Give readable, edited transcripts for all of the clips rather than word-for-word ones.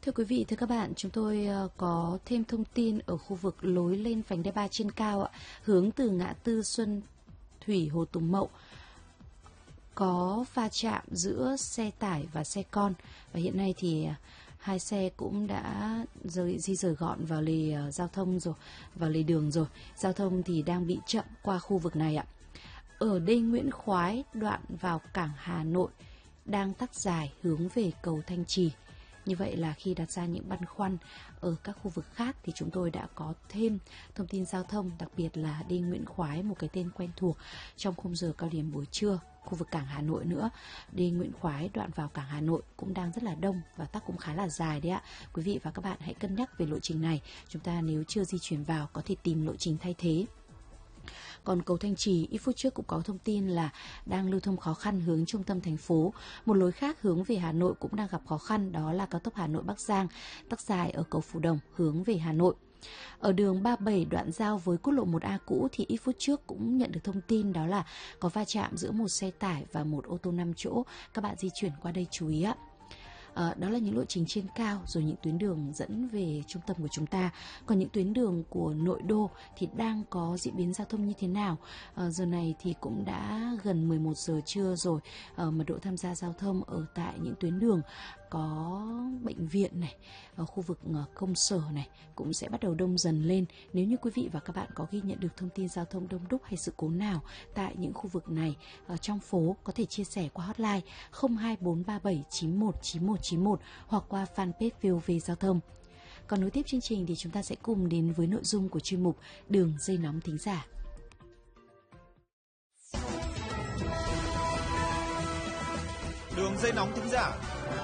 Thưa quý vị, thưa các bạn, chúng tôi có thêm thông tin ở khu vực lối lên vành đai 3 trên cao hướng từ ngã tư Xuân Thủy Hồ Tùng Mậu có va chạm giữa xe tải và xe con, và hiện nay thì hai xe cũng đã di rời gọn vào lề giao thông rồi, vào lề đường rồi. Giao thông thì đang bị chậm qua khu vực này ạ. Ở đê Nguyễn Khoái, đoạn vào cảng Hà Nội đang tắc dài hướng về cầu Thanh Trì. Như vậy là khi đặt ra những băn khoăn ở các khu vực khác thì chúng tôi đã có thêm thông tin giao thông, đặc biệt là đê Nguyễn Khoái, một cái tên quen thuộc trong khung giờ cao điểm buổi trưa. Khu vực cảng Hà Nội nữa, đê Nguyễn Khoái đoạn vào cảng Hà Nội cũng đang rất là đông và tắc cũng khá là dài đấy ạ. Quý vị và các bạn hãy cân nhắc về lộ trình này. Chúng ta nếu chưa di chuyển vào có thể tìm lộ trình thay thế. Còn cầu Thanh Trì, ít phút trước cũng có thông tin là đang lưu thông khó khăn hướng trung tâm thành phố. Một lối khác hướng về Hà Nội cũng đang gặp khó khăn, đó là cao tốc Hà Nội Bắc Giang, tắc dài ở cầu Phú Đồng hướng về Hà Nội. Ở đường 37 đoạn giao với quốc lộ 1A cũ thì ít phút trước cũng nhận được thông tin đó là có va chạm giữa một xe tải và một ô tô 5 chỗ. Các bạn di chuyển qua đây chú ý ạ. Đó là những lộ trình trên cao, rồi những tuyến đường dẫn về trung tâm của chúng ta. Còn những tuyến đường của nội đô thì đang có diễn biến giao thông như thế nào? Giờ này thì cũng đã gần 11 giờ trưa rồi. Mật độ tham gia giao thông ở tại những tuyến đường có bệnh viện này, ở khu vực công sở này cũng sẽ bắt đầu đông dần lên. Nếu như quý vị và các bạn có ghi nhận được thông tin giao thông đông đúc hay sự cố nào tại những khu vực này trong phố, có thể chia sẻ qua hotline 02437919191 hoặc qua fanpage VOV Giao thông. Còn nối tiếp chương trình thì chúng ta sẽ cùng đến với nội dung của chuyên mục Đường dây nóng thính giả. Đường dây nóng thính giả.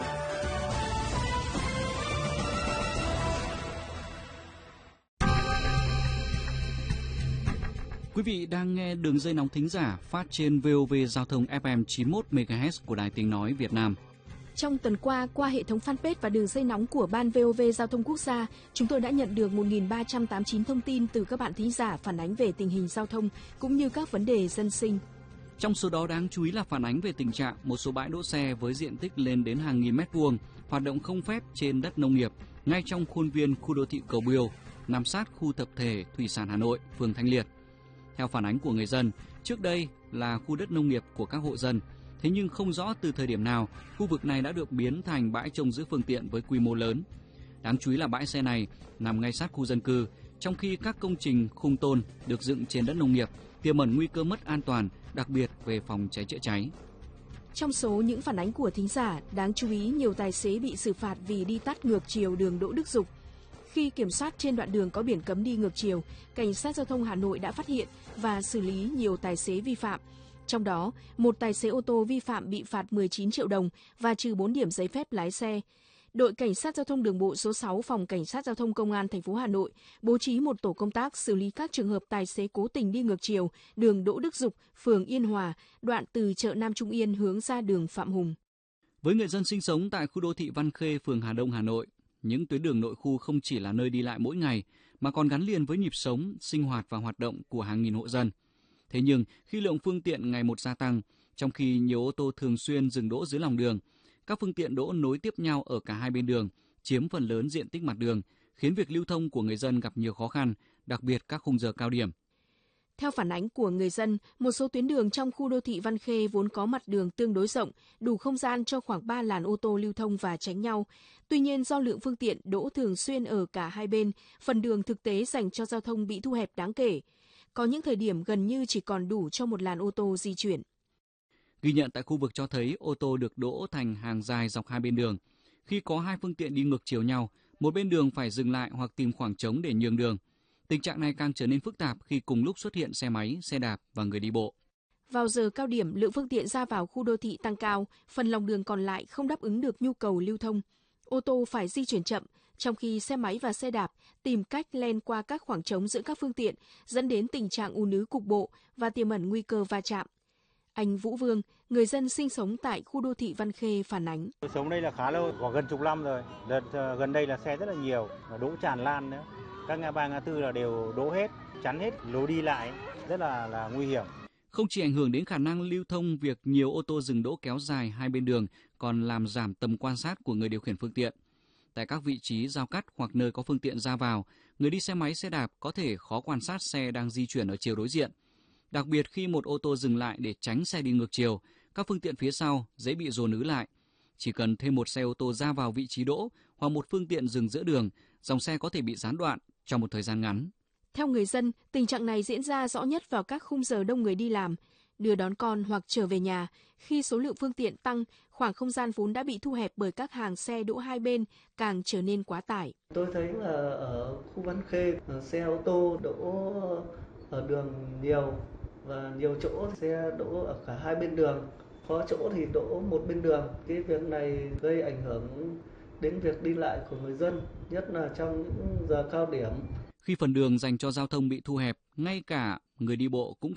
Quý vị đang nghe đường dây nóng thính giả phát trên VOV Giao thông FM 91 MHz của Đài Tiếng nói Việt Nam. Trong tuần qua hệ thống fanpage và đường dây nóng của Ban VOV Giao thông Quốc gia, chúng tôi đã nhận được 1.389 thông tin từ các bạn thính giả phản ánh về tình hình giao thông cũng như các vấn đề dân sinh. Trong số đó đáng chú ý là phản ánh về tình trạng một số bãi đỗ xe với diện tích lên đến hàng nghìn mét vuông hoạt động không phép trên đất nông nghiệp ngay trong khuôn viên khu đô thị Cầu Biêu, nằm sát khu tập thể Thủy sản Hà Nội, phường Thanh Liệt. Theo phản ánh của người dân, trước đây là khu đất nông nghiệp của các hộ dân, thế nhưng không rõ từ thời điểm nào khu vực này đã được biến thành bãi trông giữ phương tiện với quy mô lớn. Đáng chú ý là bãi xe này nằm ngay sát khu dân cư, trong khi các công trình khung tôn được dựng trên đất nông nghiệp tiềm ẩn nguy cơ mất an toàn, đặc biệt về phòng cháy chữa cháy. Trong số những phản ánh của thính giả, đáng chú ý nhiều tài xế bị xử phạt vì đi tắt ngược chiều đường Đỗ Đức Dục. Khi kiểm soát trên đoạn đường có biển cấm đi ngược chiều, Cảnh sát Giao thông Hà Nội đã phát hiện và xử lý nhiều tài xế vi phạm. Trong đó, một tài xế ô tô vi phạm bị phạt 19 triệu đồng và trừ 4 điểm giấy phép lái xe. Đội Cảnh sát Giao thông Đường bộ số 6 Phòng Cảnh sát Giao thông Công an thành phố Hà Nội bố trí một tổ công tác xử lý các trường hợp tài xế cố tình đi ngược chiều đường Đỗ Đức Dục, phường Yên Hòa, đoạn từ chợ Nam Trung Yên hướng ra đường Phạm Hùng. Với người dân sinh sống tại khu đô thị Văn Khê, phường Hà Đông, Hà Nội, những tuyến đường nội khu không chỉ là nơi đi lại mỗi ngày mà còn gắn liền với nhịp sống, sinh hoạt và hoạt động của hàng nghìn hộ dân. Thế nhưng khi lượng phương tiện ngày một gia tăng, trong khi nhiều ô tô thường xuyên dừng đỗ dưới lòng đường, các phương tiện đỗ nối tiếp nhau ở cả hai bên đường, chiếm phần lớn diện tích mặt đường, khiến việc lưu thông của người dân gặp nhiều khó khăn, đặc biệt các khung giờ cao điểm. Theo phản ánh của người dân, một số tuyến đường trong khu đô thị Văn Khê vốn có mặt đường tương đối rộng, đủ không gian cho khoảng 3 làn ô tô lưu thông và tránh nhau. Tuy nhiên do lượng phương tiện đỗ thường xuyên ở cả hai bên, phần đường thực tế dành cho giao thông bị thu hẹp đáng kể. Có những thời điểm gần như chỉ còn đủ cho một làn ô tô di chuyển. Ghi nhận tại khu vực cho thấy ô tô được đỗ thành hàng dài dọc hai bên đường. Khi có hai phương tiện đi ngược chiều nhau, một bên đường phải dừng lại hoặc tìm khoảng trống để nhường đường. Tình trạng này càng trở nên phức tạp khi cùng lúc xuất hiện xe máy, xe đạp và người đi bộ. Vào giờ cao điểm, lượng phương tiện ra vào khu đô thị tăng cao, phần lòng đường còn lại không đáp ứng được nhu cầu lưu thông. Ô tô phải di chuyển chậm, trong khi xe máy và xe đạp tìm cách len qua các khoảng trống giữa các phương tiện, dẫn đến tình trạng ùn ứ cục bộ và tiềm ẩn nguy cơ va chạm. Anh Vũ Vương, người dân sinh sống tại khu đô thị Văn Khê phản ánh. Tôi sống đây là khá lâu, có gần chục năm rồi. Gần đây là xe rất là nhiều, đỗ tràn lan nữa. Các ngã ba ngã tư là đều đỗ hết, chắn hết lối đi lại, rất là nguy hiểm. Không chỉ ảnh hưởng đến khả năng lưu thông, việc nhiều ô tô dừng đỗ kéo dài hai bên đường còn làm giảm tầm quan sát của người điều khiển phương tiện. Tại các vị trí giao cắt hoặc nơi có phương tiện ra vào, người đi xe máy, xe đạp có thể khó quan sát xe đang di chuyển ở chiều đối diện. Đặc biệt khi một ô tô dừng lại để tránh xe đi ngược chiều, các phương tiện phía sau dễ bị dồn ứ lại. Chỉ cần thêm một xe ô tô ra vào vị trí đỗ hoặc một phương tiện dừng giữa đường, dòng xe có thể bị gián đoạn trong một thời gian ngắn. Theo người dân, tình trạng này diễn ra rõ nhất vào các khung giờ đông người đi làm, đưa đón con hoặc trở về nhà. Khi số lượng phương tiện tăng, khoảng không gian vốn đã bị thu hẹp bởi các hàng xe đỗ hai bên càng trở nên quá tải. Tôi thấy là ở khu Văn Khê, xe ô tô đỗ ở đường nhiều và nhiều chỗ xe đỗ ở cả hai bên đường. Có chỗ thì đỗ một bên đường. Cái việc này gây ảnh hưởng đến việc đi lại của người dân, nhất là trong những giờ cao điểm. Khi phần đường dành cho giao thông bị thu hẹp, ngay cả người đi bộ cũng